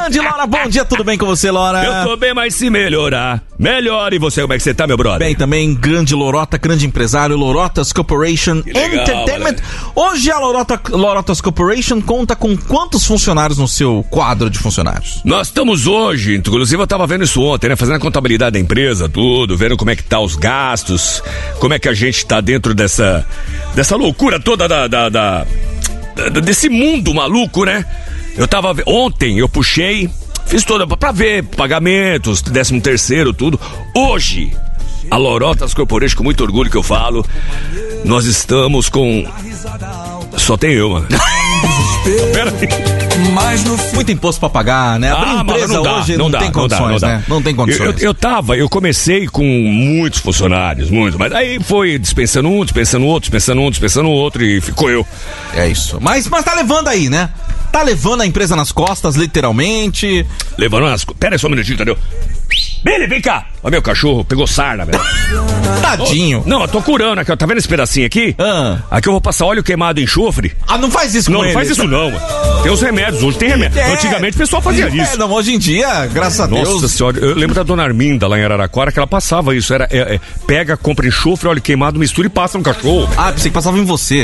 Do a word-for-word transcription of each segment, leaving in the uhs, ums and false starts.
De Laura, bom dia, tudo bem com você, Laura? Eu tô bem, mas se melhorar, melhor. E você, como é que você tá, meu brother? Bem também, grande Lorota, grande empresário, Lorotas Corporation legal, Entertainment. galera. Hoje a Lorota, Lorotas Corporation conta com quantos funcionários no seu quadro de funcionários? Nós estamos hoje, inclusive eu tava vendo isso ontem, né? Fazendo a contabilidade da empresa, tudo, vendo como é que tá os gastos, como é que a gente tá dentro dessa, dessa loucura toda da, da, da, da desse mundo maluco, né? Eu tava, ontem eu puxei, fiz toda pra ver pagamentos, décimo terceiro, tudo. Hoje, a Lorotas Corporation, com muito orgulho que eu falo, nós estamos com... Só tem eu, mano. Pera aí. Muito imposto pra pagar, né? Abrir Ah, empresa não dá, hoje não não, dá, tem não dá, condições, não dá. né? Não tem condições. Eu, eu, eu tava, eu comecei com muitos funcionários, muitos, mas aí foi dispensando um, dispensando outro, dispensando um, dispensando outro e ficou eu. É isso. Mas, mas tá levando aí, né? Tá levando a empresa nas costas, literalmente. Levando nas costas. Pera aí só um minutinho, entendeu? Billy, vem cá! Ó, meu cachorro pegou sarna, velho. Tadinho. Oh, não, eu tô curando aqui, ó. Tá vendo esse pedacinho aqui? Ah. Aqui eu vou passar óleo queimado em enxofre. Ah, não faz isso Não, com não ele. faz isso não, mano. Tem os remédios, hoje tem remédio. É. Antigamente o pessoal fazia É, isso. não, hoje em dia, graças a Nossa Deus. senhora, eu lembro da dona Arminda lá em Araraquara que ela passava isso. Era, é, é, pega, compra enxofre, óleo queimado, mistura e passa no cachorro. Ah, pensei que passava em você.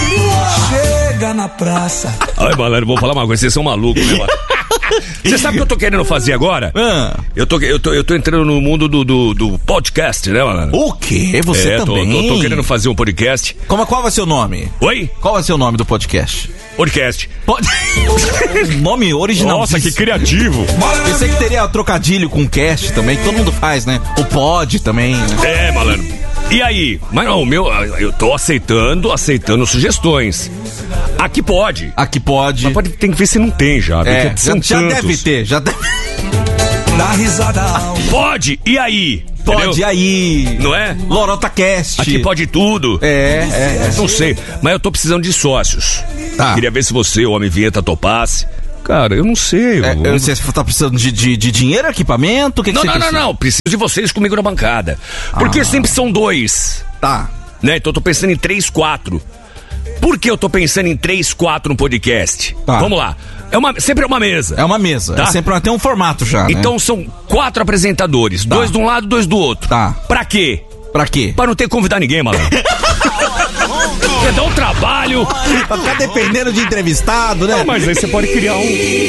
Chega na praça. Ai, malandro, vou falar uma coisa, vocês são malucos, né, mano? Você sabe o que eu tô querendo fazer agora? Ah. Eu, tô, eu, tô, eu tô entrando no mundo do, do, do podcast, né, malandro? O quê? Você é, também? Tô, tô, tô querendo fazer um podcast. Como, qual vai ser o nome? Oi? Qual vai ser o nome do podcast? Podcast. Pod... nome original. Nossa, que criativo. Pensei que teria trocadilho com cast também, que todo mundo faz, né? O pod também, né? É, malandro. E aí? Mas não, o meu, eu tô aceitando, aceitando sugestões. Aqui pode. Aqui pode. Mas pode, tem que ver se não tem já. É, porque são já, já tantos. deve ter, já deve. Dá risada alta. Pode, e aí? Pode, Entendeu? e aí? Não é? Lorota Cast. Aqui pode tudo. É, é, é. Não sei, mas eu tô precisando de sócios. Tá. Queria ver se você, o Homem Vinheta, topasse. Cara, eu não sei. É, eu... Você tá precisando de, de, de dinheiro, equipamento? O que, que Não, você não, não, precisa? não. Preciso de vocês comigo na bancada. Porque Ah. sempre são dois. Tá. Né? Então eu tô pensando em três, quatro. Por que eu tô pensando em três, quatro no podcast? Tá. Vamos lá. É uma, sempre é uma mesa. É uma mesa. Tá. É sempre tem um formato já, né? Então são quatro apresentadores. Tá. Dois de um lado, dois do outro. Tá. Pra quê? Pra quê? Pra não ter que convidar ninguém, malandro. Porque dá um trabalho. Pra ficar dependendo de entrevistado, né? Mas aí você pode criar um...